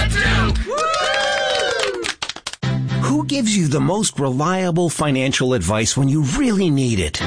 Who gives you the most reliable financial advice when you really need it?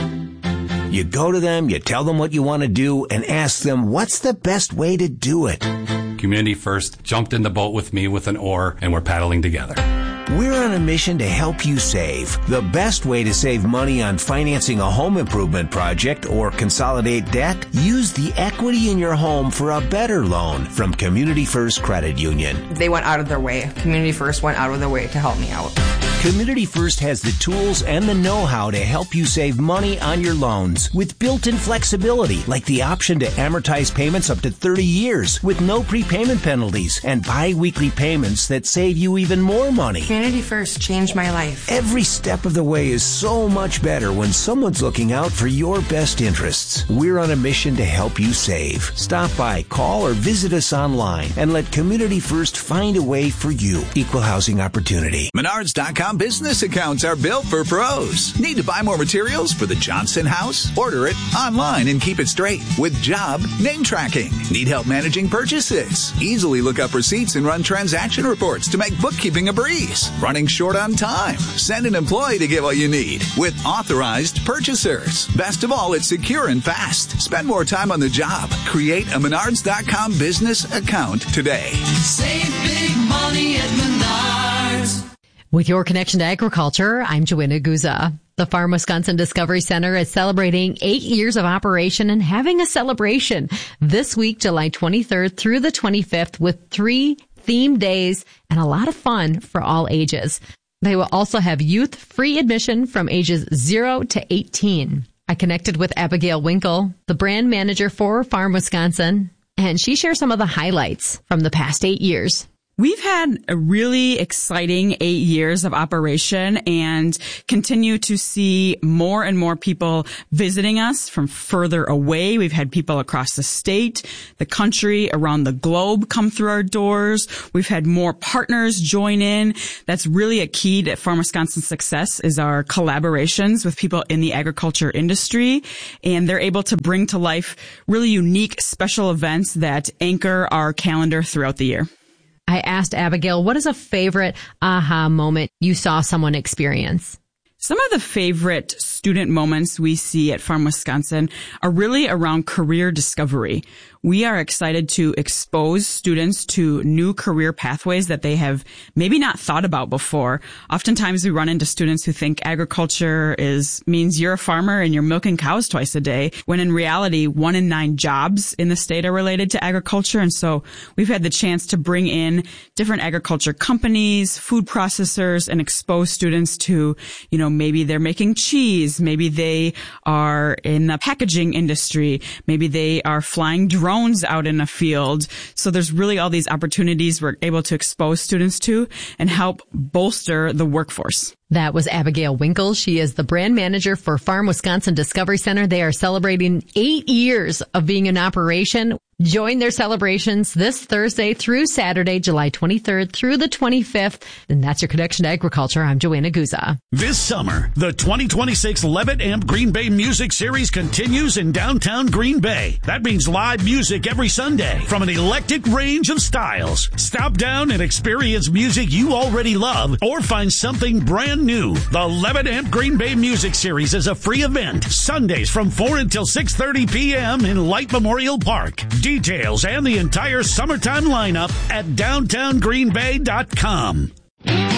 You go to them, you tell them what you want to do, and ask them what's the best way to do it. Community First jumped in the boat with me with an oar, and we're paddling together. We're on a mission to help you save. The best way to save money on financing a home improvement project or consolidate debt? Use the equity in your home for a better loan from Community First Credit Union. They went out of their way. Community First went out of their way to help me out. Community First has the tools and the know-how to help you save money on your loans with built-in flexibility, like the option to amortize payments up to 30 years with no prepayment penalties and bi-weekly payments that save you even more money. Community First changed my life. Every step of the way is so much better when someone's looking out for your best interests. We're on a mission to help you save. Stop by, call, or visit us online and let Community First find a way for you. Equal housing opportunity. Menards.com business accounts are built for pros. Need to buy more materials for the Johnson house? Order it online and keep it straight with job name tracking. Need help managing purchases? Easily look up receipts and run transaction reports to make bookkeeping a breeze. Running short on time? Send an employee to get what you need with authorized purchasers. Best of all, it's secure and fast. Spend more time on the job. Create a Menards.com business account today. Save big money at Menards. With your connection to agriculture, I'm Joanna Guza. The Farm Wisconsin Discovery Center is celebrating 8 years of operation and having a celebration this week, July 23rd through the 25th, with 3 themed days and a lot of fun for all ages. They will also have youth-free admission from ages 0 to 18. I connected with Abigail Winkle, the brand manager for Farm Wisconsin, and she shares some of the highlights from the past 8 years. We've had a really exciting 8 years of operation and continue to see more and more people visiting us from further away. We've had people across the state, the country, around the globe come through our doors. We've had more partners join in. That's really a key to Farm Wisconsin's success is our collaborations with people in the agriculture industry. And they're able to bring to life really unique special events that anchor our calendar throughout the year. I asked Abigail, what is a favorite aha moment you saw someone experience? Some of the favorite student moments we see at Farm Wisconsin are really around career discovery. We are excited to expose students to new career pathways that they have maybe not thought about before. Oftentimes we run into students who think agriculture means you're a farmer and you're milking cows twice a day, when in reality, 1 in 9 jobs in the state are related to agriculture. And so we've had the chance to bring in different agriculture companies, food processors, and expose students to, maybe they're making cheese, maybe they are in the packaging industry, maybe they are flying drones out in a field. So there's really all these opportunities we're able to expose students to and help bolster the workforce. That was Abigail Winkle. She is the brand manager for Farm Wisconsin Discovery Center. They are celebrating 8 years of being in operation. Join their celebrations this Thursday through Saturday, July 23rd through the 25th. And that's your connection to agriculture. I'm Joanna Guza. This summer, the 2026 Levitt Amp Green Bay Music Series continues in downtown Green Bay. That means live music every Sunday from an eclectic range of styles. Stop down and experience music you already love or find something brand new. The Levitt Amp Green Bay Music Series is a free event. Sundays from 4 until 6:30 p.m. in Light Memorial Park. Details and the entire summertime lineup at downtowngreenbay.com.